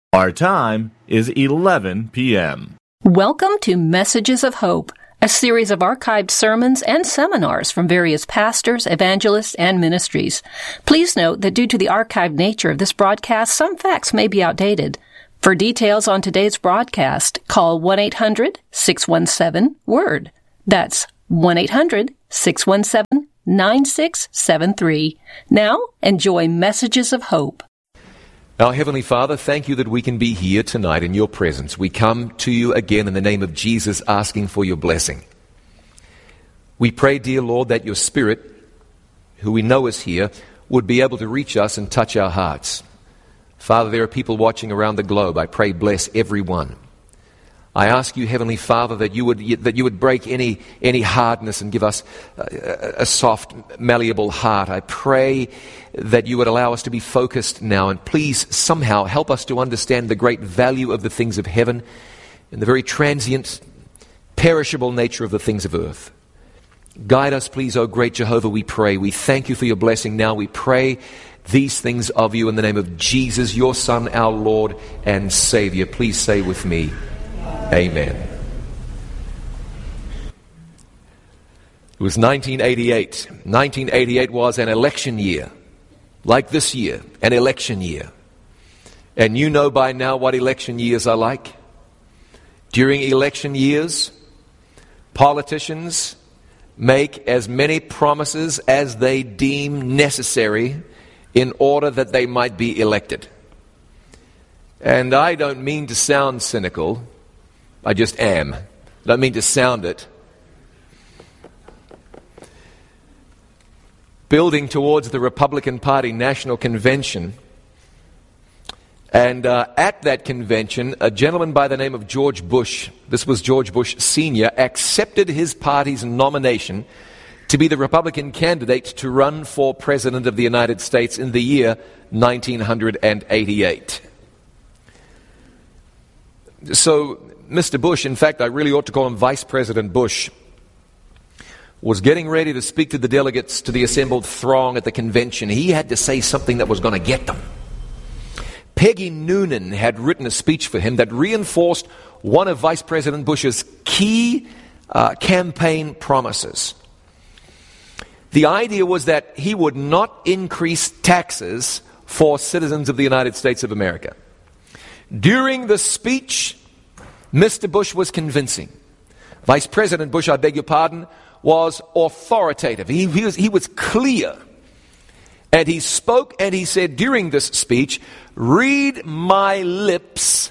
Our time is 11 p.m. Welcome to Messages of Hope, a series of archived sermons and seminars from various pastors, evangelists, and ministries. Please note that due to the archived nature of this broadcast, some facts may be outdated. For details on today's broadcast, call 1-800-617-WORD. That's 1-800-617-9673. Now, enjoy Messages of Hope. Our Heavenly Father, thank you that we can be here tonight in your presence. We come to you again in the name of Jesus, asking for your blessing. We pray, dear Lord, that your Spirit, who we know is here, would be able to reach us and touch our hearts. Father, there are people watching around the globe. I pray, bless everyone. I ask you, Heavenly Father, that you would break any hardness and give us a soft, malleable heart. I pray that you would allow us to be focused now, and please somehow help us to understand the great value of the things of heaven and the very transient, perishable nature of the things of earth. Guide us, please, O great Jehovah, we pray. We thank you for your blessing now. We pray these things of you in the name of Jesus, your Son, our Lord and Savior. Please say with me, Amen. It was 1988. 1988 was an election year. Like this year, an election year. And you know by now what election years are like. During election years, politicians make as many promises as they deem necessary in order that they might be elected. And I don't mean to sound cynical. I just am. I don't mean to sound it. Building towards the Republican Party National Convention. And at that convention, a gentleman by the name of George Bush, this was George Bush Sr., accepted his party's nomination to be the Republican candidate to run for President of the United States in the year 1988. So, Mr. Bush, in fact, I really ought to call him Vice President Bush, was getting ready to speak to the delegates, to the assembled throng at the convention. He had to say something that was going to get them. Peggy Noonan had written a speech for him that reinforced one of Vice President Bush's key campaign promises. The idea was that he would not increase taxes for citizens of the United States of America. During the speech, Mr. Bush was convincing. Vice President Bush, I beg your pardon, was authoritative. He was clear. And he spoke and he said during this speech, "Read my lips,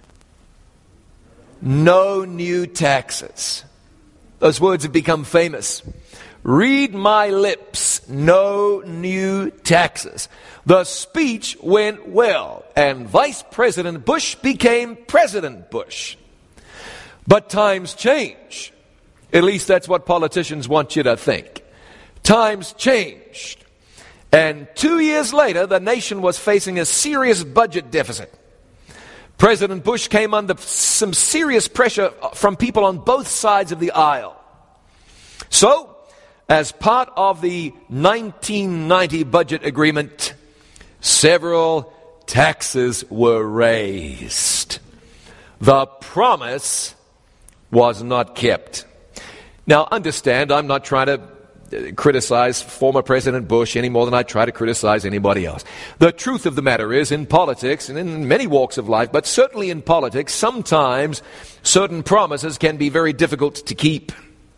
no new taxes." Those words have become famous. Read my lips, no new taxes. The speech went well, and Vice President Bush became President Bush. But times change. At least that's what politicians want you to think. Times changed. And 2 years later, the nation was facing a serious budget deficit. President Bush came under some serious pressure from people on both sides of the aisle. So, as part of the 1990 budget agreement, several taxes were raised. The promise was not kept. Now, understand, I'm not trying to criticize former President Bush any more than I try to criticize anybody else. The truth of the matter is, in politics, and in many walks of life, but certainly in politics, sometimes certain promises can be very difficult to keep.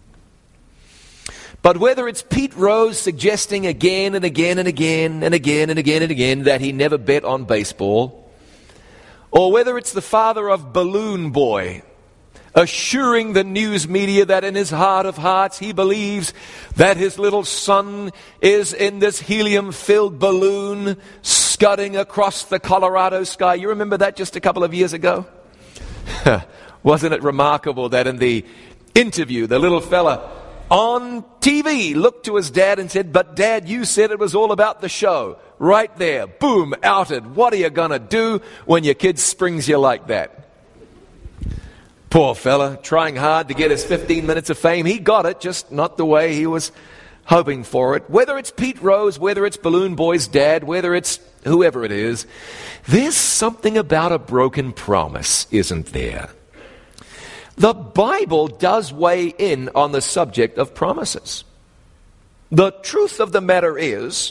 But whether it's Pete Rose suggesting again and again and again and again and again and again that he never bet on baseball, or whether it's the father of Balloon Boy assuring the news media that in his heart of hearts he believes that his little son is in this helium-filled balloon scudding across the Colorado sky. You remember that just a couple of years ago? Wasn't it remarkable that in the interview, the little fella on TV looked to his dad and said, "But Dad, you said it was all about the show." Right there, boom, outed. What are you going to do when your kid springs you like that? Poor fella, trying hard to get his 15 minutes of fame. He got it, just not the way he was hoping for it. Whether it's Pete Rose, whether it's Balloon Boy's dad, whether it's whoever it is, there's something about a broken promise, isn't there? The Bible does weigh in on the subject of promises. The truth of the matter is,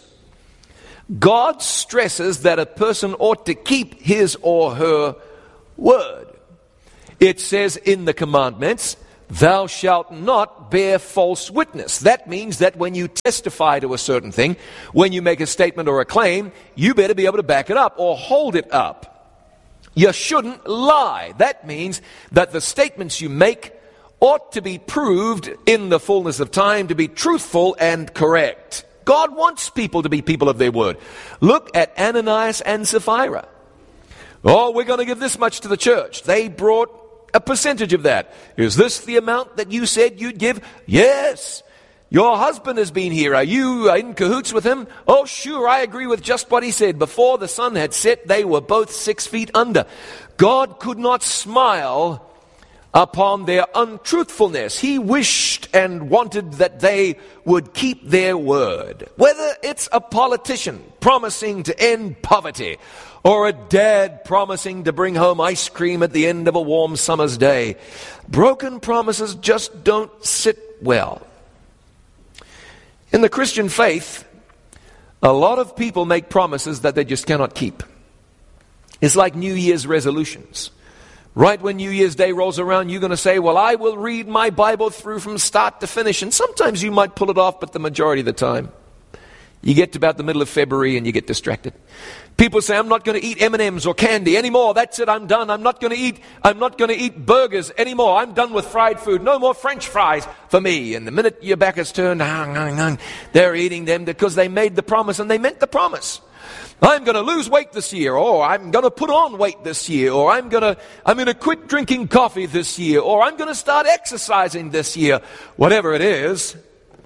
God stresses that a person ought to keep his or her word. It says in the commandments, "Thou shalt not bear false witness." That means that when you testify to a certain thing, when you make a statement or a claim, you better be able to back it up or hold it up. You shouldn't lie. That means that the statements you make ought to be proved in the fullness of time to be truthful and correct. God wants people to be people of their word. Look at Ananias and Sapphira. Oh, we're going to give this much to the church. They brought a percentage of that. Is this the amount that you said you'd give? Yes. Your husband has been here. Are you in cahoots with him? Oh, sure, I agree with just what he said. Before the sun had set, they were both 6 feet under. God could not smile upon their untruthfulness. He wished and wanted that they would keep their word. Whether it's a politician promising to end poverty, or a dad promising to bring home ice cream at the end of a warm summer's day, broken promises just don't sit well. In the Christian faith, a lot of people make promises that they just cannot keep. It's like New Year's resolutions. Right when New Year's Day rolls around, you're going to say, well, I will read my Bible through from start to finish. And sometimes you might pull it off, but the majority of the time, you get to about the middle of February and you get distracted. People say, I'm not going to eat M&Ms or candy anymore. That's it, I'm done. I'm not going to eat burgers anymore. I'm done with fried food. No more French fries for me. And the minute your back is turned, they're eating them because they made the promise and they meant the promise. I'm going to lose weight this year, or I'm going to put on weight this year, or I'm going to quit drinking coffee this year, or I'm going to start exercising this year. Whatever it is,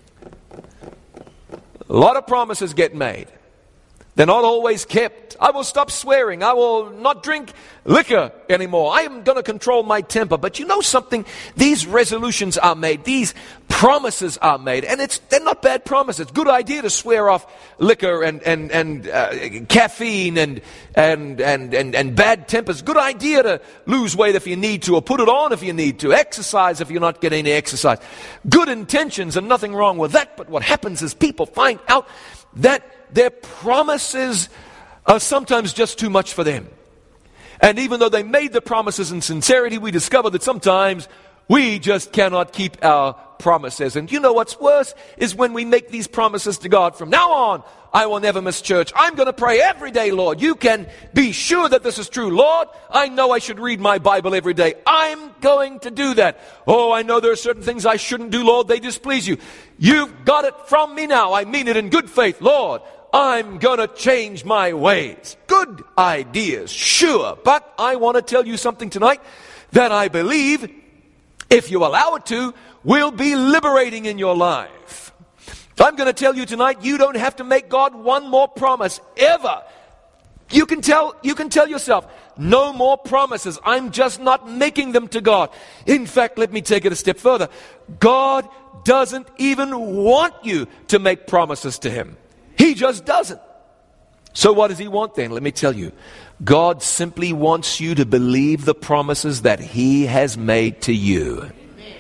a lot of promises get made. They're not always kept. I will stop swearing. I will not drink liquor anymore. I am going to control my temper. But you know something? These resolutions are made. These promises are made. And they're not bad promises. Good idea to swear off liquor and caffeine and bad tempers. Good idea to lose weight if you need to, or put it on if you need to. Exercise if you're not getting any exercise. Good intentions and nothing wrong with that. But what happens is people find out that their promises are sometimes just too much for them. And even though they made the promises in sincerity, we discover that sometimes we just cannot keep our promises. And you know what's worse is when we make these promises to God. From now on, I will never miss church. I'm going to pray every day, Lord. You can be sure that this is true. Lord, I know I should read my Bible every day. I'm going to do that. Oh, I know there are certain things I shouldn't do, Lord. They displease you. You've got it from me now. I mean it in good faith. Lord, I'm going to change my ways. Good ideas, sure. But I want to tell you something tonight that I believe, if you allow it to, will be liberating in your life. I'm going to tell you tonight, you don't have to make God one more promise ever. You can tell yourself, no more promises. I'm just not making them to God. In fact, let me take it a step further. God doesn't even want you to make promises to Him. He just doesn't. So what does He want then? Let me tell you. God simply wants you to believe the promises that He has made to you.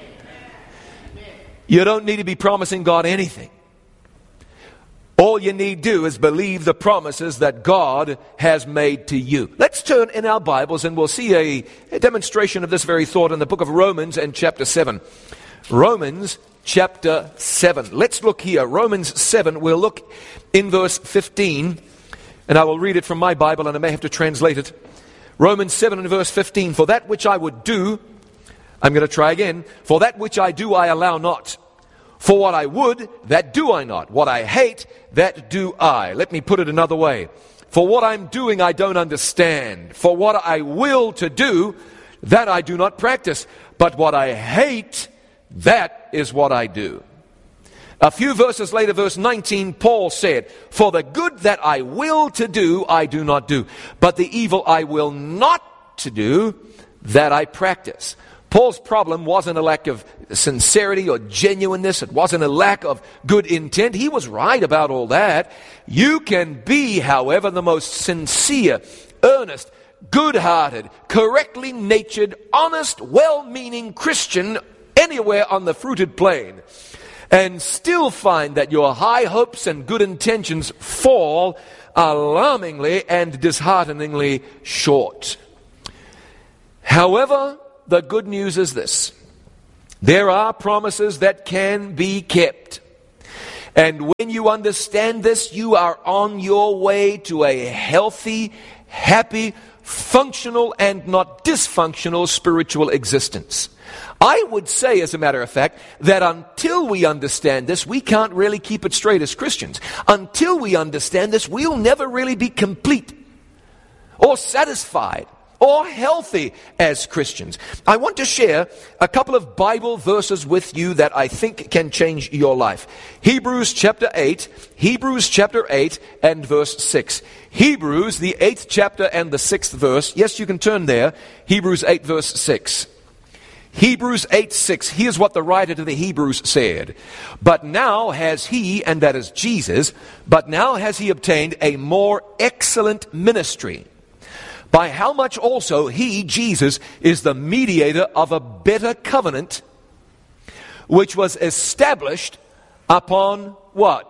You don't need to be promising God anything. All you need to do is believe the promises that God has made to you. Let's turn in our Bibles and we'll see a demonstration of this very thought in the book of Romans and chapter 7. Romans chapter 7. Let's look here. Romans 7. We'll look in verse 15. And I will read it from my Bible and I may have to translate it. Romans 7 and verse 15. For that which I would do, I'm going to try again. For that which I do, I allow not. For what I would, that do I not. What I hate, that do I. Let me put it another way. For what I'm doing, I don't understand. For what I will to do, that I do not practice. But what I hate, that is what I do. A few verses later, verse 19, Paul said, For the good that I will to do, I do not do. But the evil I will not to do, that I practice. Paul's problem wasn't a lack of sincerity or genuineness. It wasn't a lack of good intent. He was right about all that. You can be, however, the most sincere, earnest, good-hearted, correctly natured, honest, well-meaning Christian anywhere on the fruited plain, and still find that your high hopes and good intentions fall alarmingly and dishearteningly short. However, the good news is this: there are promises that can be kept. And when you understand this, you are on your way to a healthy, happy, functional, and not dysfunctional spiritual existence. I would say, as a matter of fact, that until we understand this, we can't really keep it straight as Christians. Until we understand this, we'll never really be complete or satisfied or healthy as Christians. I want to share a couple of Bible verses with you that I think can change your life. Hebrews chapter 8 and verse 6. Hebrews, the 8th chapter and the 6th verse. Yes, you can turn there. Hebrews 8 verse 6. Hebrews 8:6. Here's what the writer to the Hebrews said. But now has he, and that is Jesus, but now has he obtained a more excellent ministry, by how much also he, Jesus, is the mediator of a better covenant, which was established upon what?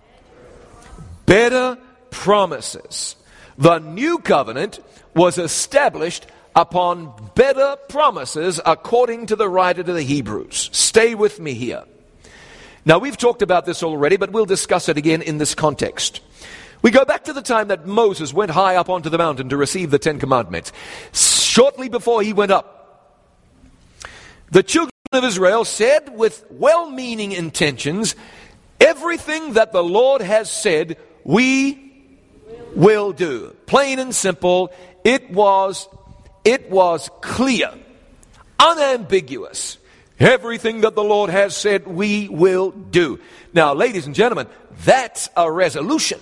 Better promises. The new covenant was established upon better promises, according to the writer to the Hebrews. Stay with me here. Now, we've talked about this already, but we'll discuss it again in this context. We go back to the time that Moses went high up onto the mountain to receive the Ten Commandments. Shortly before he went up, the children of Israel said with well-meaning intentions, everything that the Lord has said, we will do. Plain and simple, it was clear, unambiguous. Everything that the Lord has said, we will do. Now, ladies and gentlemen, that's a resolution.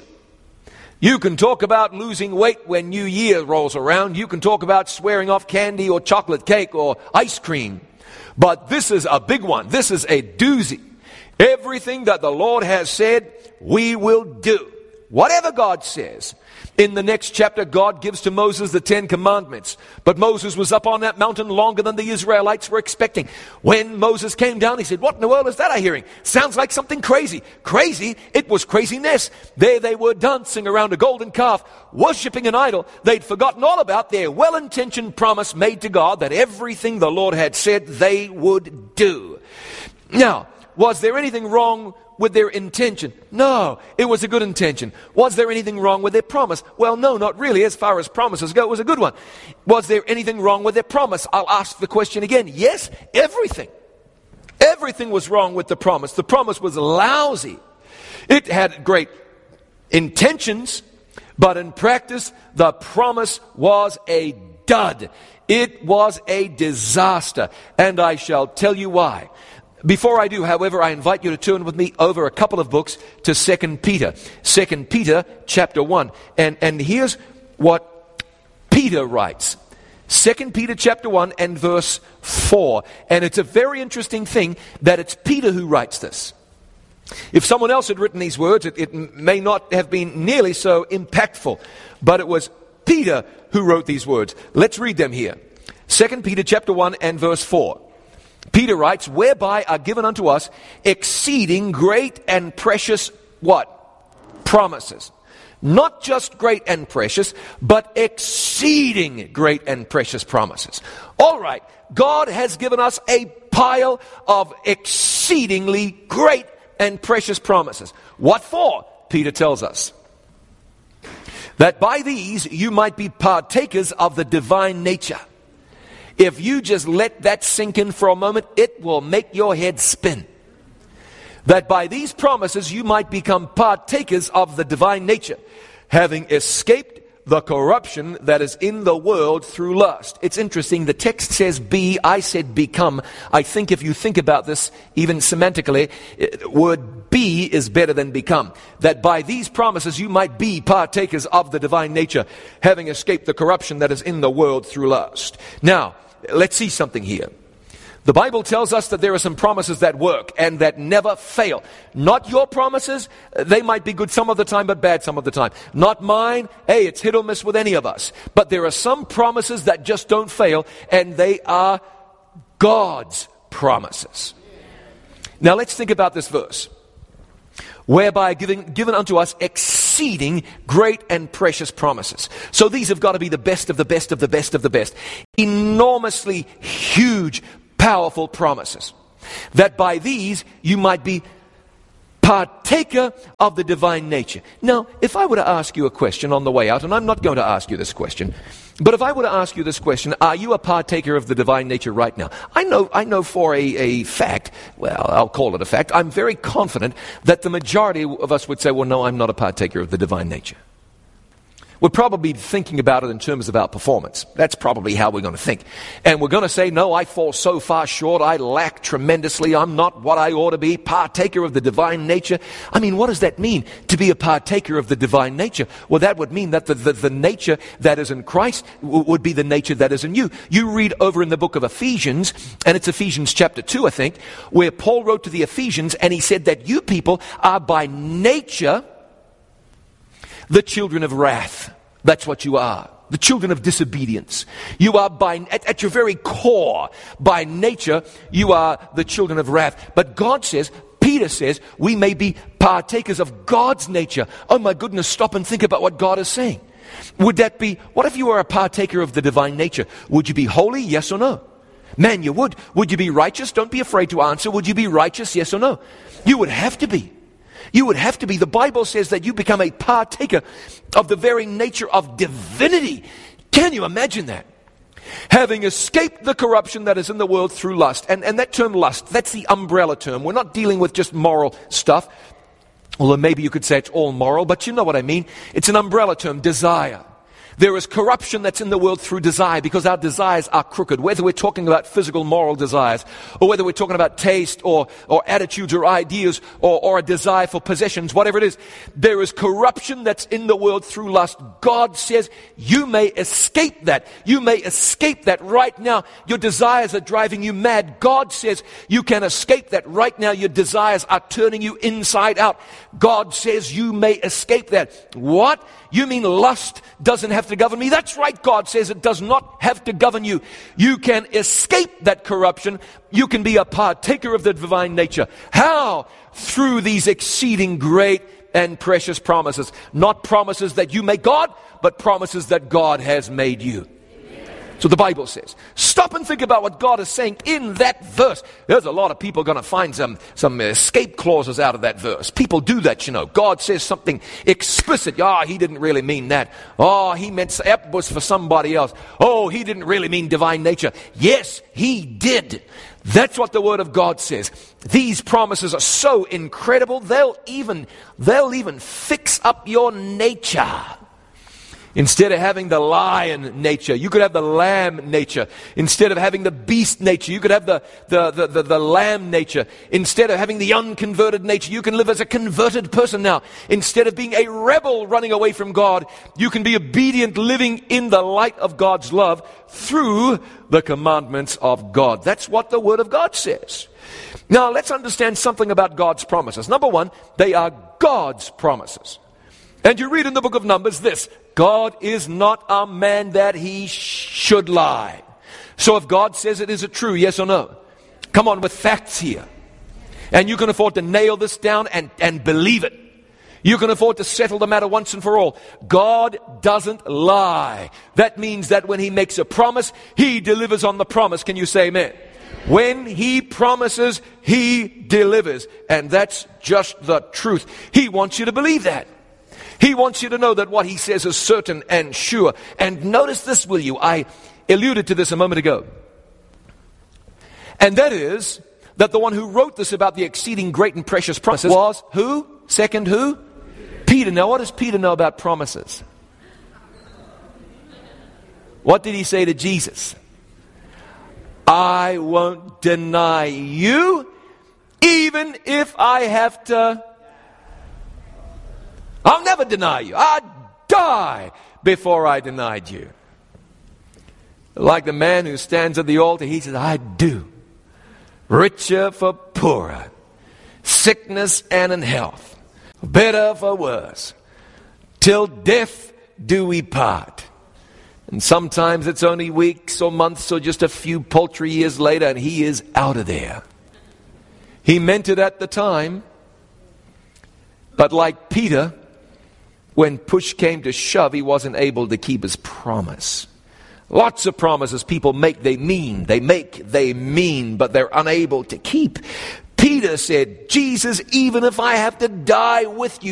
You can talk about losing weight when New Year rolls around. You can talk about swearing off candy or chocolate cake or ice cream. But this is a big one. This is a doozy. Everything that the Lord has said, we will do. Whatever God says. In the next chapter, God gives to Moses the Ten Commandments. But Moses was up on that mountain longer than the Israelites were expecting. When Moses came down, he said, what in the world is that I'm hearing? Sounds like something crazy. Crazy? It was craziness. There they were dancing around a golden calf, worshiping an idol. They'd forgotten all about their well-intentioned promise made to God that everything the Lord had said they would do. Now, was there anything wrong with their intention? No, it was a good intention. Was there anything wrong with their promise? Well, no, not really. As far as promises go, it was a good one. Was there anything wrong with their promise? I'll ask the question again. Yes, everything. Everything was wrong with the promise. The promise was lousy. It had great intentions, but in practice, the promise was a dud. It was a disaster, and I shall tell you why. Before I do, however, I invite you to turn with me over a couple of books to 2 Peter. 2 Peter chapter 1. And here's what Peter writes. 2 Peter chapter 1 and verse 4. And it's a very interesting thing that it's Peter who writes this. If someone else had written these words, it may not have been nearly so impactful. But it was Peter who wrote these words. Let's read them here. 2 Peter chapter 1 and verse 4. Peter writes, whereby are given unto us exceeding great and precious, what? Promises. Not just great and precious, but exceeding great and precious promises. All right, God has given us a pile of exceedingly great and precious promises. What for? Peter tells us. That by these you might be partakers of the divine nature. If you just let that sink in for a moment, it will make your head spin. That by these promises you might become partakers of the divine nature, having escaped the corruption that is in the world through lust. It's interesting, the text says be, I said become. I think if you think about this, even semantically, word be is better than become. That by these promises you might be partakers of the divine nature, having escaped the corruption that is in the world through lust. Now, let's see something here. The Bible tells us that there are some promises that work and that never fail. Not your promises. They might be good some of the time, but bad some of the time. Not mine. Hey, it's hit or miss with any of us. But there are some promises that just don't fail, and they are God's promises. Now let's think about this verse. Whereby given unto us exceeding great and precious promises. So these have got to be the best of the best of the best of the best. Enormously huge, powerful promises. That by these you might be partaker of the divine nature. Now, if I were to ask you a question on the way out, and I'm not going to ask you this question, but if I were to ask you this question, are you a partaker of the divine nature right now? I know for a fact, well, I'll call it a fact, I'm very confident that the majority of us would say, well, no, I'm not a partaker of the divine nature. We're probably thinking about it in terms of our performance. That's probably how we're going to think. And we're going to say, no, I fall so far short, I lack tremendously, I'm not what I ought to be, partaker of the divine nature. I mean, what does that mean, to be a partaker of the divine nature? Well, that would mean that the nature that is in Christ would be the nature that is in you. You read over in the book of Ephesians, and it's Ephesians chapter 2, I think, where Paul wrote to the Ephesians, and he said that you people are by nature the children of wrath. That's what you are. The children of disobedience. You are at your very core, by nature, you are the children of wrath. But God says, Peter says, we may be partakers of God's nature. Oh my goodness, stop and think about what God is saying. Would that be, what if you were a partaker of the divine nature? Would you be holy, yes or no? Man, you would. Would you be righteous? Don't be afraid to answer. Would you be righteous, yes or no? You would have to be. You would have to be. The Bible says that you become a partaker of the very nature of divinity. Can you imagine that? Having escaped the corruption that is in the world through lust. And that term lust, that's the umbrella term. We're not dealing with just moral stuff. Although maybe you could say it's all moral, but you know what I mean. It's an umbrella term, desire. There is corruption that's in the world through desire, because our desires are crooked. Whether we're talking about physical, moral desires, or whether we're talking about taste or attitudes or ideas or a desire for possessions, whatever it is, there is corruption that's in the world through lust. God says you may escape that. You may escape that right now. Your desires are driving you mad. God says you can escape that right now. Your desires are turning you inside out. God says you may escape that. What? You mean lust doesn't have to govern me? That's right, God says it does not have to govern you. You can escape that corruption. You can be a partaker of the divine nature. How? Through these exceeding great and precious promises. Not promises that you make God, but promises that God has made you. So the Bible says. Stop and think about what God is saying in that verse. There's a lot of people going to find some escape clauses out of that verse. People do that, you know. God says something explicit. He didn't really mean that. He meant that was for somebody else. He didn't really mean divine nature. Yes, he did. That's what the Word of God says. These promises are so incredible, they'll even fix up your nature. Instead of having the lion nature, you could have the lamb nature. Instead of having the beast nature, you could have the lamb nature. Instead of having the unconverted nature, you can live as a converted person now. Instead of being a rebel running away from God, you can be obedient, living in the light of God's love through the commandments of God. That's what the Word of God says. Now, let's understand something about God's promises. Number one, they are God's promises. And you read in the book of Numbers this: God is not a man that he should lie. So if God says it, is it true? Yes or no? Come on with facts here. And you can afford to nail this down and believe it. You can afford to settle the matter once and for all. God doesn't lie. That means that when he makes a promise, he delivers on the promise. Can you say amen? When he promises, he delivers. And that's just the truth. He wants you to believe that. He wants you to know that what he says is certain and sure. And notice this, will you? I alluded to this a moment ago. And that is that the one who wrote this about the exceeding great and precious promises was who? Second who? Peter. Now what does Peter know about promises? What did he say to Jesus? I won't deny you, even if I have to. I'll never deny you. I'd die before I denied you. Like the man who stands at the altar, he says, I do. richer for poorer, sickness and in health, better for worse, till death do we part. And sometimes it's only weeks or months or just a few paltry years later and he is out of there. He meant it at the time, but like Peter, when push came to shove, he wasn't able to keep his promise. Lots of promises people make, they mean, but they're unable to keep. Peter said, Jesus, even if I have to die with you,